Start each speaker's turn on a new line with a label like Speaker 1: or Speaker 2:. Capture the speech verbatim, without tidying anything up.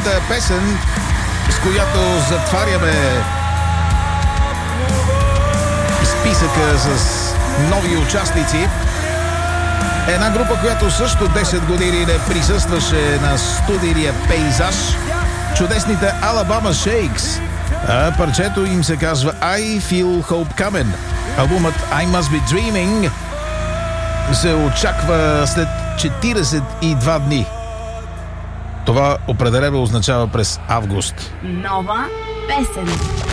Speaker 1: Последната песен, с която затваряме списъка с нови участници. Една група, която също десет години не присъстваше на студийния пейзаж. Чудесните Alabama Shakes. А парчето им се казва I Feel Hope Coming. Албумът I Must Be Dreaming се очаква след четиридесет и два дни. Това определено означава през август.
Speaker 2: Нова песен.